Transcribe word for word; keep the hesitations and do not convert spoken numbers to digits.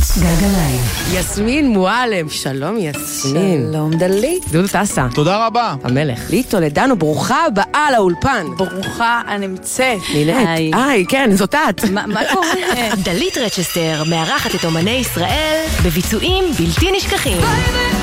גלגליים. יסמין מועלם, שלום יסמין. שלום דלית. דודו טסה. תודה רבה. המלך. לי טולדנו, ברוכה הבאה לאולפן. ברוכה הנמצאת. נינט. היי. היי, כן, זאת את. מה מה קורה? דלית רצ'סטר מארחת את אומני ישראל בביצועים בלתי נשכחים.